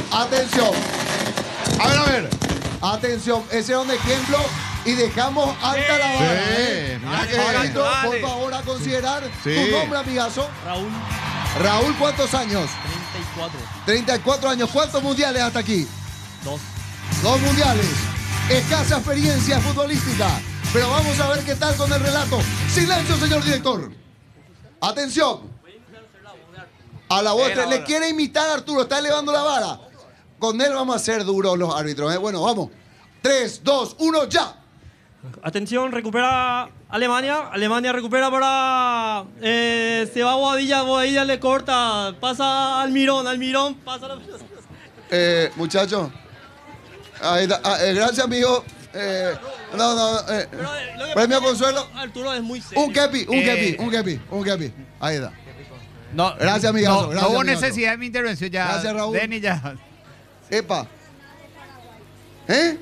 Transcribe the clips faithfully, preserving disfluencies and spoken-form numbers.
Atención. A ver, a ver. Atención, ese es un ejemplo y dejamos alta la vara. Sí, ¿eh? mira que- Arito, Dale. por favor, a considerar Sí. tu nombre, amigazo. Raúl, Raúl, ¿cuántos años? treinta y cuatro. treinta y cuatro años. ¿Cuántos mundiales hasta aquí? dos. Dos mundiales. Escasa experiencia futbolística. Pero vamos a ver qué tal con el relato. Silencio, señor director. Atención. A la voz Ven tres. Le ahora. quiere imitar a Arturo. Está elevando la vara. Con él vamos a ser duros los árbitros. ¿eh? Bueno, vamos. tres, dos, uno, ya. Atención, recupera Alemania. Alemania recupera para. Eh, se va a Boadilla. Boadilla le corta. Pasa Almirón. Almirón pasa la pelota. Eh, muchacho. Ahí está. Ah, eh, gracias, amigo. Eh, no, no, eh, Pero, eh, lo que premio pasa es que consuelo. Arturo es muy serio. Un kepi, un Eh, kepi, un kepi, un kepi. Ahí está. No, Gracias, amigazo, No, gracias, no hubo amigazo. necesidad de mi intervención ya. Gracias, Raúl. Denny ya. Epa. ¿Eh?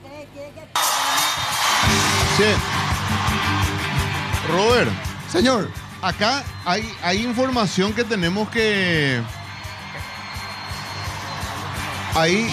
Sí. Robert, Señor. acá hay, hay información que tenemos que... Ahí...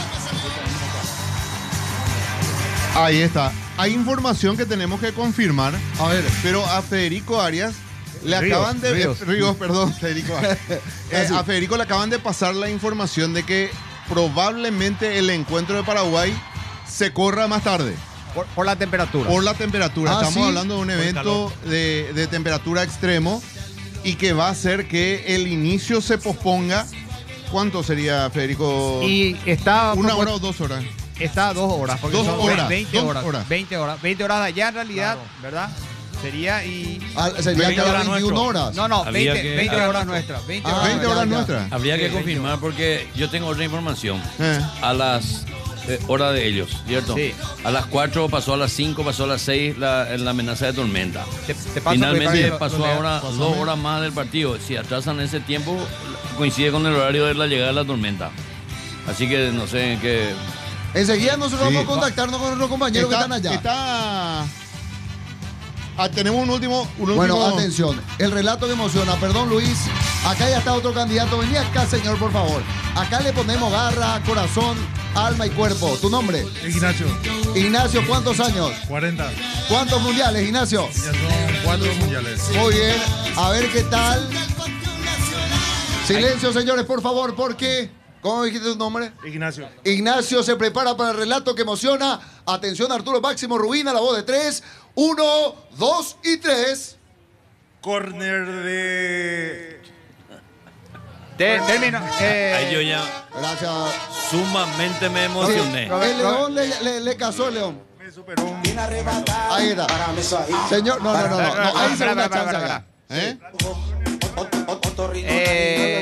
Ahí está. Hay información que tenemos que confirmar, A ver. pero a Federico Arias le Ríos, acaban de... Ríos. eh, Ríos, perdón, Federico. Eh, a Federico le acaban de pasar la información de que probablemente el encuentro de Paraguay se corra más tarde. Por, por la temperatura. Por la temperatura. Ah, Estamos ¿sí? hablando de un Por el evento de, de temperatura extremo y que va a hacer que el inicio se posponga. ¿Cuánto sería, Federico? Y está. ¿Una propon- hora o dos horas? Está a dos horas. Porque Dos son horas, veinte dos horas. horas. veinte horas. veinte horas de allá en realidad, Claro. ¿verdad? Sería y. Ah, sería veinte cada horas veintiuna nuestro. horas. No, no, Habría veinte, que- veinte ah, horas nuestras. veinte Ah, horas veinte ya, horas ya. nuestras. Habría Sí, que veinte confirmar porque yo tengo otra información. Eh. A las eh, horas de ellos, ¿cierto? Sí. A las cuatro, pasó a las cinco, pasó a las seis la, la amenaza de tormenta. Te, te paso Finalmente porque- pasó donde- ahora pásame. dos horas más del partido. Si atrasan ese tiempo, coincide con el horario de la llegada de la tormenta. Así que no sé en qué. Enseguida nosotros Sí. vamos a contactarnos con nuestros compañeros que están allá. está- Ah, tenemos un último... Un Bueno, último- atención. El relato que emociona. Perdón, Luis. Acá ya está otro candidato. Vení acá, señor, por favor. Acá le ponemos garra, corazón, alma y cuerpo. ¿Tu nombre? Ignacio, Ignacio, ¿cuántos años? cuarenta. ¿Cuántos mundiales, Ignacio? Ya son cuatro mundiales. Muy bien. A ver qué tal. Silencio, señores, por favor, porque... ¿Cómo dijiste tu nombre? Ignacio. Ignacio se prepara para el relato que emociona. Atención, Arturo Máximo Rubín a la voz de tres. Uno, dos y tres. Corner de... Te- termino. eh, Ahí yo ya Gracias. sumamente me Sí, emocioné. el león le, le- le casó el león. Me superó un... Ahí está. Señor, no, no, no, no. no, Ahí se Para, una para, chance para, acá. ¿Eh? eh,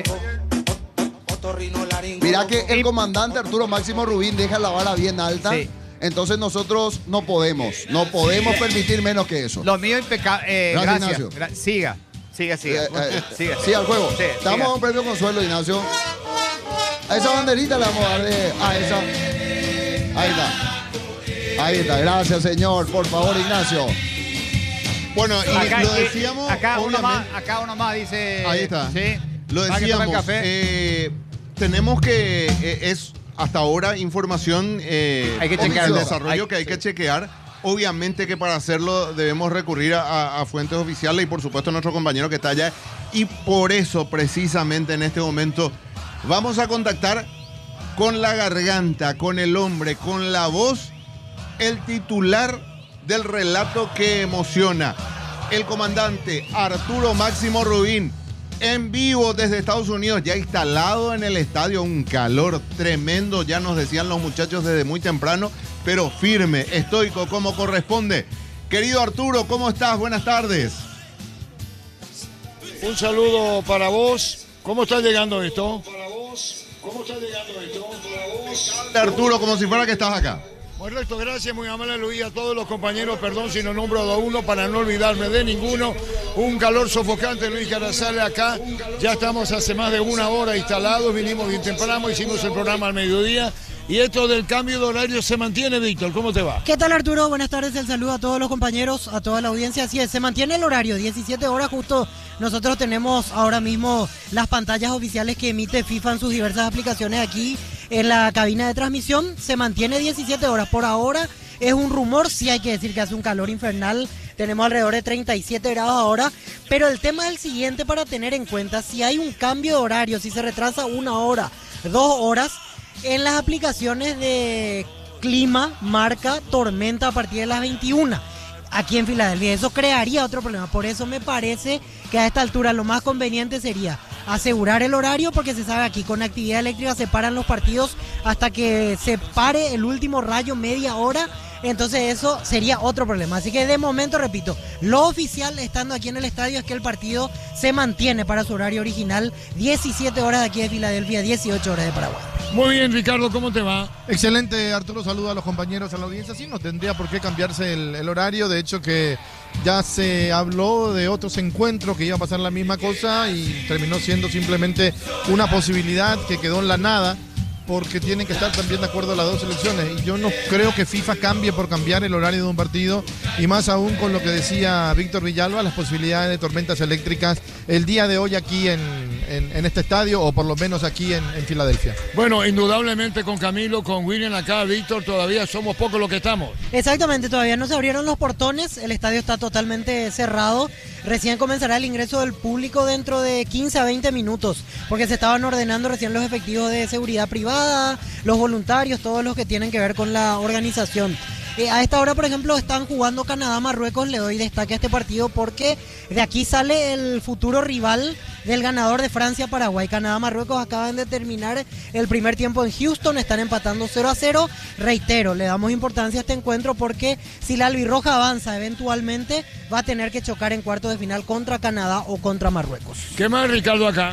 Mira que el comandante Arturo Máximo Rubín deja la vara bien alta. Sí. Entonces nosotros no podemos, no podemos permitir menos que eso. lo mío impecable. Eh, Gracias, gracias. Ignacio. Gra- siga. Siga, siga. Eh, eh, siga. Sí, al juego. Sí, Te damos siga. un premio consuelo, Ignacio. A esa banderita le vamos a dar de... A esa. Ahí está. Ahí está. Gracias, señor. Por favor, Ignacio. Bueno, y Acá, lo eh, decíamos... acá uno más, obviamente- acá uno más dice. Ahí está. Sí. Lo Va, que tome el decíamos, café. eh, tenemos que, eh, es hasta ahora información eh, Hay que en chequearlo. desarrollo Hay- que hay que chequear. Obviamente que para hacerlo debemos recurrir a, a- a fuentes oficiales y por supuesto a nuestro compañero que está allá. Y por eso precisamente en este momento vamos a contactar con la garganta, con el hombre, con la voz, el titular del relato que emociona. El comandante Arturo Máximo Rubín, en vivo desde Estados Unidos, ya instalado en el estadio, un calor tremendo, ya nos decían los muchachos desde muy temprano, pero firme, estoico, como corresponde. Querido Arturo, ¿cómo estás? Buenas tardes. Un saludo para vos. ¿Cómo está llegando esto? Para vos. ¿Cómo está llegando esto? Para vos. Arturo, como si fuera que estás acá. Correcto, gracias, muy amable Luis, a todos los compañeros, perdón si no nombro a uno para no olvidarme de ninguno. Un calor sofocante, Luis Carazale acá. Ya estamos hace más de una hora instalados, vinimos bien temprano, hicimos el programa al mediodía. Y esto del cambio de horario se mantiene, Víctor, ¿cómo te va? ¿Qué tal, Arturo? Buenas tardes, el saludo a todos los compañeros, a toda la audiencia. Así es, se mantiene el horario, diecisiete horas justo. Nosotros tenemos ahora mismo las pantallas oficiales que emite FIFA en sus diversas aplicaciones aquí En la cabina de transmisión se mantiene diecisiete horas. Por ahora es un rumor, sí hay que decir que hace un calor infernal. Tenemos alrededor de treinta y siete grados ahora. Pero el tema es el siguiente para tener en cuenta. Si hay un cambio de horario, si se retrasa una hora, dos horas, en las aplicaciones de clima marca tormenta a partir de las veintiuna. Aquí en Filadelfia, eso crearía otro problema. Por eso me parece que a esta altura lo más conveniente sería asegurar el horario, porque se sabe aquí con actividad eléctrica se paran los partidos hasta que se pare el último rayo, media hora. Entonces eso sería otro problema. Así que de momento, repito, lo oficial estando aquí en el estadio es que el partido se mantiene para su horario original, diecisiete horas de aquí de Filadelfia, dieciocho horas de Paraguay. Muy bien, Ricardo, ¿cómo te va? Excelente, Arturo, saluda a los compañeros, a la audiencia. Sí, no tendría por qué cambiarse el, el horario, de hecho que ya se habló de otros encuentros que iba a pasar la misma cosa y terminó siendo simplemente una posibilidad que quedó en la nada, porque tienen que estar también de acuerdo a las dos selecciones. Y yo no creo que FIFA cambie por cambiar el horario de un partido, y más aún con lo que decía Víctor Villalba, las posibilidades de tormentas eléctricas el día de hoy aquí en, en, en este estadio, o por lo menos aquí en, en Filadelfia. Bueno, indudablemente con Camilo, con William acá, Víctor, todavía somos pocos los que estamos. Exactamente, todavía no se abrieron los portones, el estadio está totalmente cerrado. Recién comenzará el ingreso del público dentro de quince a veinte minutos, porque se estaban ordenando recién los efectivos de seguridad privada, los voluntarios, todos los que tienen que ver con la organización. Eh, a esta hora, por ejemplo, están jugando Canadá-Marruecos. Le doy destaque a este partido porque de aquí sale el futuro rival del ganador de Francia-Paraguay. Canadá-Marruecos acaban de terminar el primer tiempo en Houston, están empatando cero a cero. Reitero, le damos importancia a este encuentro porque si la albirroja avanza eventualmente, va a tener que chocar en cuartos de final contra Canadá o contra Marruecos. ¿Qué más, Ricardo, acá?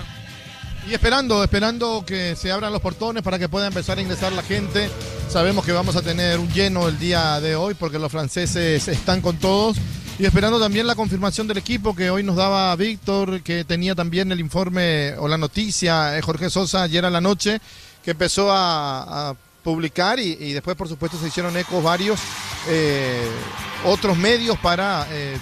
Y esperando, esperando que se abran los portones para que pueda empezar a ingresar la gente. Sabemos que vamos a tener un lleno el día de hoy porque los franceses están con todos. Y esperando también la confirmación del equipo que hoy nos daba Víctor, que tenía también el informe o la noticia de Jorge Sosa ayer a la noche, que empezó a, a publicar y, y después por supuesto se hicieron ecos varios eh, otros medios para eh,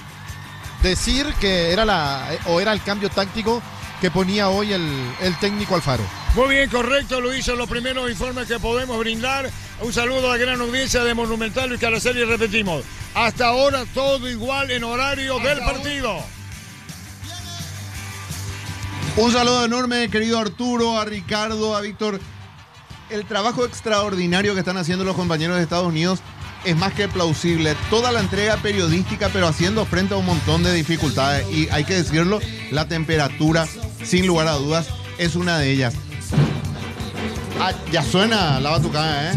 decir que era la o era el cambio táctico que ponía hoy el, el técnico Alfaro. Muy bien, correcto, lo hizo los primeros informes que podemos brindar. Un saludo a la gran audiencia de Monumental y Caraceli, repetimos, hasta ahora todo igual en horario del partido. Un saludo enorme, querido Arturo, a Ricardo, a Víctor. El trabajo extraordinario que están haciendo los compañeros de Estados Unidos es más que plausible. Toda la entrega periodística, pero haciendo frente a un montón de dificultades. Y hay que decirlo, la temperatura, sin lugar a dudas, es una de ellas. Ah, ya suena la batucada, ¿eh?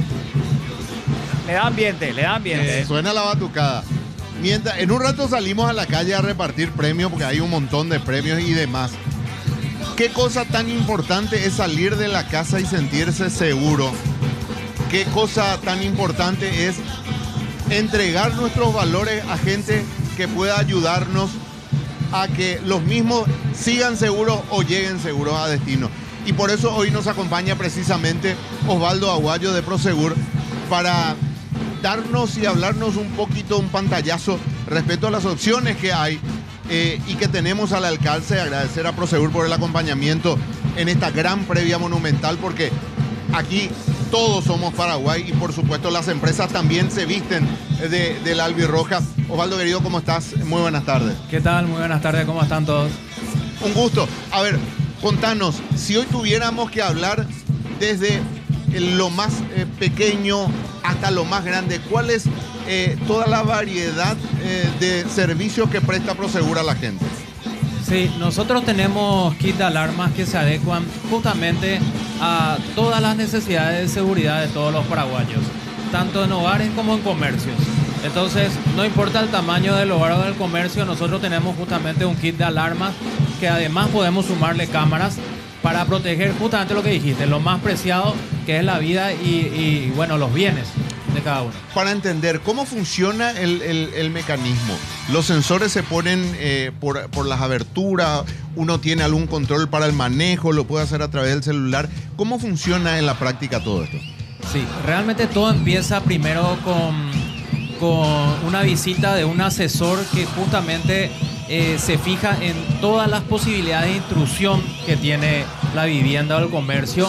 Le da ambiente, le da ambiente. Eh, suena la batucada. Mientras, en un rato salimos a la calle a repartir premios, porque hay un montón de premios y demás. ¿Qué cosa tan importante es salir de la casa y sentirse seguro? ¿Qué cosa tan importante es entregar nuestros valores a gente que pueda ayudarnos a que los mismos sigan seguros o lleguen seguros a destino? Y por eso hoy nos acompaña precisamente Osvaldo Aguayo de Prosegur para darnos y hablarnos un poquito, un pantallazo respecto a las opciones que hay eh, y que tenemos al alcance. Agradecer a Prosegur por el acompañamiento en esta gran previa monumental, porque aquí todos somos Paraguay y por supuesto las empresas también se visten de, de la albirroja. Osvaldo, querido, ¿cómo estás? Muy buenas tardes. ¿Qué tal? Muy buenas tardes, ¿cómo están todos? Un gusto. A ver, contanos, si hoy tuviéramos que hablar desde lo más eh, pequeño hasta lo más grande, ¿cuál es eh, toda la variedad eh, de servicios que presta Prosegur a la gente? Sí, nosotros tenemos kit de alarmas que se adecuan justamente a todas las necesidades de seguridad de todos los paraguayos, tanto en hogares como en comercios. Entonces, no importa el tamaño del hogar o del comercio, nosotros tenemos justamente un kit de alarmas que además podemos sumarle cámaras para proteger justamente lo que dijiste, lo más preciado que es la vida y, y bueno, los bienes de cada uno. Para entender cómo funciona el, el, el mecanismo, los sensores se ponen eh, por, por las aberturas, uno tiene algún control para el manejo, lo puede hacer a través del celular. ¿Cómo funciona en la práctica todo esto? Sí, realmente todo empieza primero con, con una visita de un asesor que justamente eh, se fija en todas las posibilidades de intrusión que tiene la vivienda o el comercio.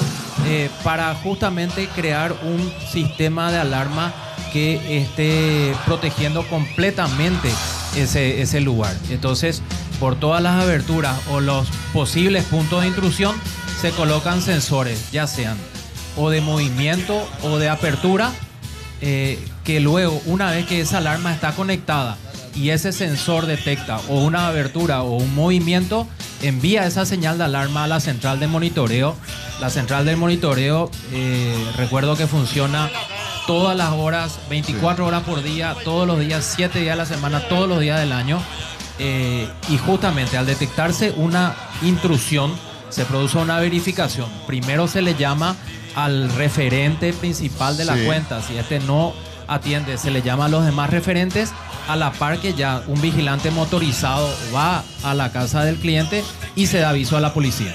eh, para justamente crear un sistema de alarma que esté protegiendo completamente ese, ese lugar. Entonces, por todas las aberturas o los posibles puntos de intrusión se colocan sensores, ya sean o de movimiento o de apertura, eh, que luego, una vez que esa alarma está conectada y ese sensor detecta o una abertura o un movimiento, envía esa señal de alarma a la central de monitoreo. La central de monitoreo, eh, recuerdo que funciona todas las horas, veinticuatro horas por día, todos los días, siete días a la semana, todos los días del año. Eh, y justamente al detectarse una intrusión, se produce una verificación. Primero se le llama al referente principal de la Sí. cuenta. Si este no atiende, se le llama a los demás referentes, a la par que ya un vigilante motorizado va a la casa del cliente y se da aviso a la policía.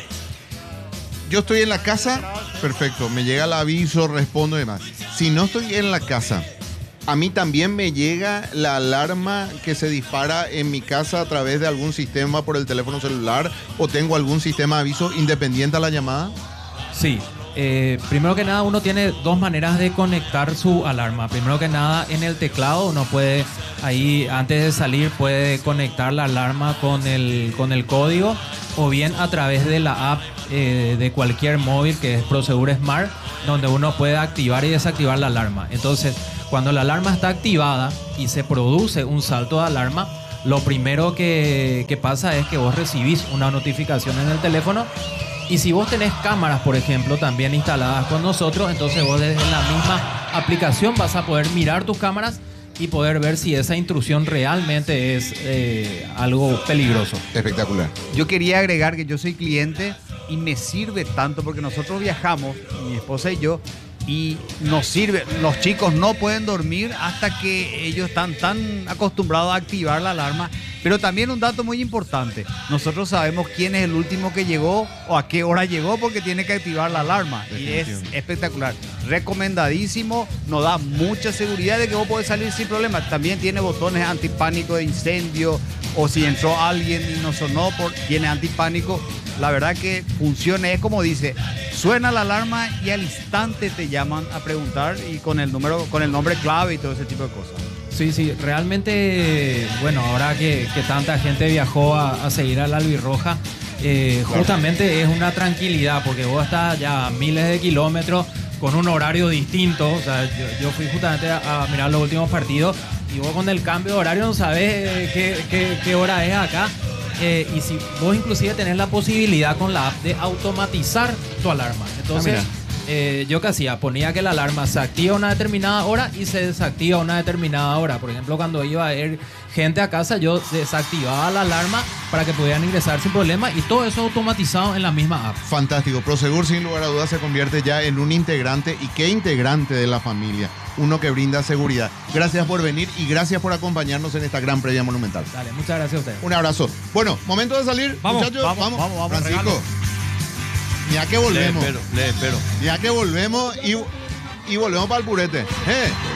Yo estoy en la casa, perfecto, me llega el aviso, respondo y demás. Si no estoy en la casa, a mí también me llega la alarma que se dispara en mi casa a través de algún sistema por el teléfono celular, o tengo algún sistema de aviso independiente a la llamada. Sí. Eh, primero que nada, uno tiene dos maneras de conectar su alarma. Primero que nada, en el teclado uno puede, ahí antes de salir, puede conectar la alarma con el, con el código, o bien a través de la app eh, de cualquier móvil, que es Prosegur Smart, donde uno puede activar y desactivar la alarma. Entonces, cuando la alarma está activada y se produce un salto de alarma, lo primero que, que pasa es que vos recibís una notificación en el teléfono. Y si vos tenés cámaras, por ejemplo, también instaladas con nosotros, entonces vos desde la misma aplicación vas a poder mirar tus cámaras y poder ver si esa intrusión realmente es eh, algo peligroso. Espectacular. Yo quería agregar que yo soy cliente y me sirve tanto porque nosotros viajamos, mi esposa y yo, y nos sirve. Los chicos no pueden dormir hasta que ellos están tan acostumbrados a activar la alarma. Pero también un dato muy importante, nosotros sabemos quién es el último que llegó o a qué hora llegó porque tiene que activar la alarma. Y es espectacular, recomendadísimo, nos da mucha seguridad de que vos podés salir sin problema. También tiene botones antipánico de incendio, o si entró alguien y no sonó, por, tiene antipánico. La verdad que funciona, es como dice, suena la alarma y al instante te llaman a preguntar, y con el número, con el nombre clave y todo ese tipo de cosas. Sí, sí, realmente, bueno, ahora que, que tanta gente viajó a, a seguir al Albirroja, eh, claro. Justamente es una tranquilidad, porque vos estás ya a miles de kilómetros con un horario distinto. O sea, yo, yo fui justamente a, a mirar los últimos partidos y vos con el cambio de horario no sabés qué, qué, qué hora es acá. Eh, y si vos inclusive tenés la posibilidad con la app de automatizar tu alarma. Entonces, ah, eh, yo qué hacía, ponía que la alarma se activa a una determinada hora y se desactiva a una determinada hora. Por ejemplo, cuando iba a ir gente a casa, yo desactivaba la alarma para que pudieran ingresar sin problema, y todo eso automatizado en la misma app. Fantástico. Prosegur, sin lugar a dudas, se convierte ya en un integrante, y qué integrante de la familia. Uno que brinda seguridad. Gracias por venir y gracias por acompañarnos en esta gran previa monumental. Dale, muchas gracias a ustedes. Un abrazo. Bueno, momento de salir, vamos, muchachos. Vamos, vamos, vamos, vamos Francisco. regalo. Ya que volvemos. Le espero, le espero. Ya que volvemos y, y volvemos para el purete. ¿Eh?